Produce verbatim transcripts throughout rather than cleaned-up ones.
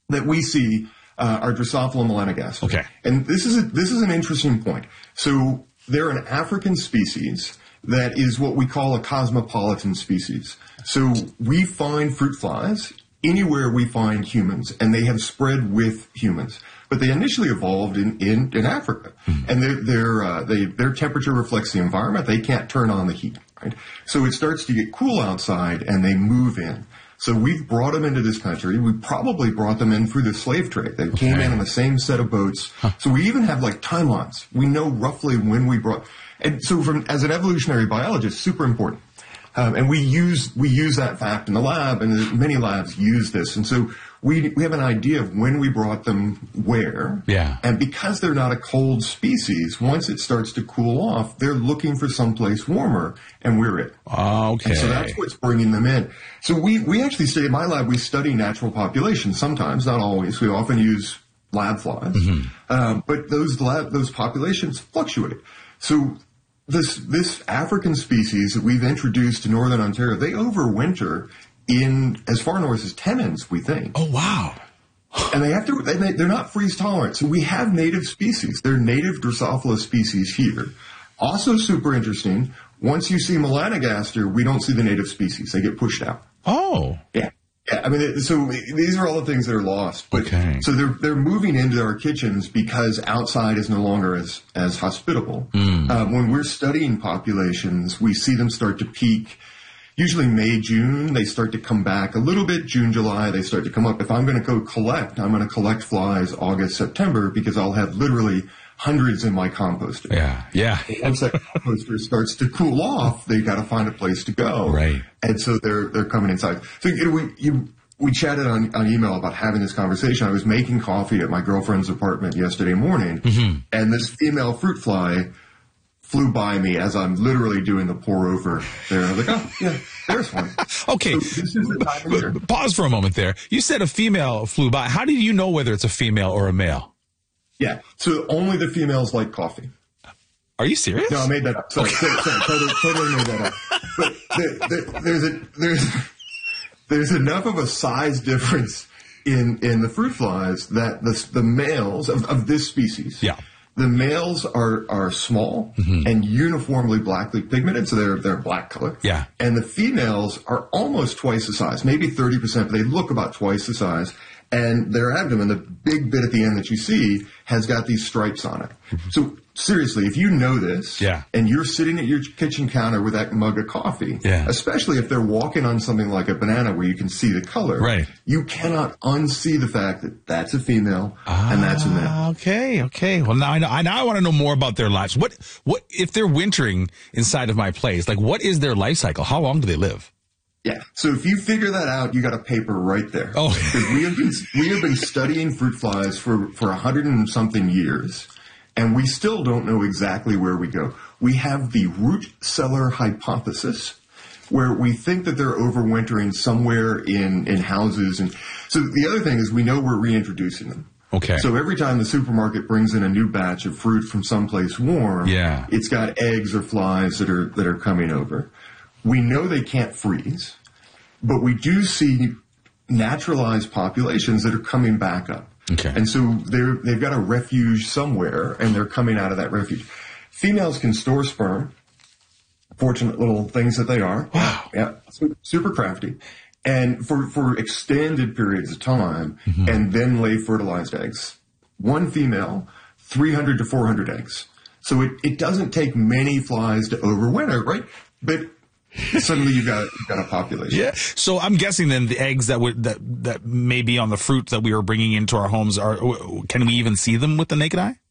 that we see uh, are Drosophila melanogaster. Okay. And this is a, this is an interesting point. So they're an African species that is what we call a cosmopolitan species. So we find fruit flies anywhere we find humans, and they have spread with humans. But they initially evolved in, in, in Africa, mm-hmm. and they're, they're, uh, they, their temperature reflects the environment. They can't turn on the heat, right? So it starts to get cool outside, and they move in. So we've brought them into this country. We probably brought them in through the slave trade. They came in on the same set of boats. Huh. So we even have like timelines. We know roughly when we brought. And so from, as an evolutionary biologist, super important. Um, and we use, we use that fact in the lab, and many labs use this. And so we, we have an idea of when we brought them where. Yeah. And because they're not a cold species, once it starts to cool off, they're looking for someplace warmer, and we're it. Okay. And so that's what's bringing them in. So we, we actually stay in my lab, we study natural populations sometimes, not always. We often use lab flies. Mm-hmm. Um, but those lab, those populations fluctuate. So This this African species that we've introduced to northern Ontario, they overwinter in as far north as Timmins, we think. Oh, wow. And they have to, they, they're not freeze tolerant. So we have native species. They're native Drosophila species here. Also super interesting, once you see melanogaster, we don't see the native species. They get pushed out. Oh. Yeah. Yeah, I mean, it, so these are all the things that are lost. But, okay. So they're they're moving into our kitchens because outside is no longer as as hospitable. Mm. Uh, when we're studying populations, we see them start to peak. Usually May, June, they start to come back a little bit. June, July, they start to come up. If I'm going to go collect, I'm going to collect flies August, September, because I'll have literally hundreds in my composter. Yeah, yeah. Once that composter starts to cool off, they got to find a place to go. Right. And so they're they're coming inside. So you know, we you, we chatted on, on email about having this conversation. I was making coffee at my girlfriend's apartment yesterday morning, mm-hmm. and this female fruit fly flew by me as I'm literally doing the pour over there. I was like, oh, yeah, there's one. Okay. So this is the time of year. Pause for a moment there. You said a female flew by. How do you know whether it's a female or a male? Yeah. So only the females like coffee. Are you serious? No, I made that up. Sorry, okay. sorry, sorry totally, totally made that up. But there, there, there's a there's there's enough of a size difference in in the fruit flies that the the males of, of this species. Yeah. The males are, are small mm-hmm. and uniformly blackly pigmented, so they're they're black color. Yeah. And the females are almost twice the size, maybe thirty percent, but they look about twice the size. And their abdomen, the big bit at the end that you see, has got these stripes on it. Mm-hmm. So seriously, if you know this, yeah. and you're sitting at your kitchen counter with that mug of coffee, yeah. especially if they're walking on something like a banana where you can see the color, right. you cannot unsee the fact that that's a female ah, and that's a male. Okay, okay. Well, now I know. I now I want to know more about their lives. What, what if they're wintering inside of my place? Like, what is their life cycle? How long do they live? Yeah. So if you figure that out, you got a paper right there. Oh, because we have been we have been studying fruit flies for for a hundred and something years, and we still don't know exactly where we go. We have the root cellar hypothesis, where we think that they're overwintering somewhere in in houses, and so the other thing is we know we're reintroducing them. Okay. So every time the supermarket brings in a new batch of fruit from someplace warm, yeah. it's got eggs or flies that are that are coming over. We know they can't freeze, but we do see naturalized populations that are coming back up. Okay. And so they're, they've got a refuge somewhere, and they're coming out of that refuge. Females can store sperm, fortunate little things that they are. Wow. Yeah, super crafty. And for, for extended periods of time, mm-hmm. and then lay fertilized eggs. One female, three hundred to four hundred eggs. So it, it doesn't take many flies to overwinter, right? But suddenly you got you got a population. Yeah. So I'm guessing then the eggs that would that that may be on the fruit that we are bringing into our homes are. Can we even see them with the naked eye?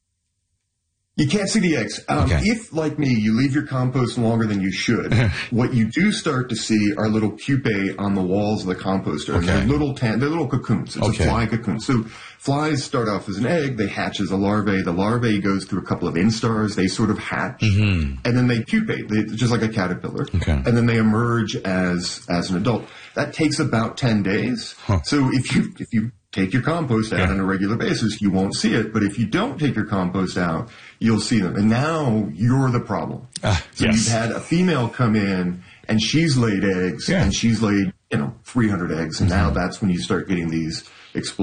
You can't see the eggs. Um, okay. If, like me, you leave your compost longer than you should, what you do start to see are little pupae on the walls of the composter. Okay. They're little tan- they're little cocoons. It's okay. a fly cocoon. So flies start off as an egg. They hatch as a larvae. The larvae goes through a couple of instars. They sort of hatch, mm-hmm. and then they pupate, they, just like a caterpillar. Okay. And then they emerge as as an adult. That takes about ten days. Huh. So if you if you take your compost out yeah. on a regular basis, you won't see it. But if you don't take your compost out, you'll see them. And now you're the problem. Uh, so yes. you've had a female come in, and she's laid eggs, yeah. and she's laid, you know, three hundred eggs. And mm-hmm. now that's when you start getting these explosions.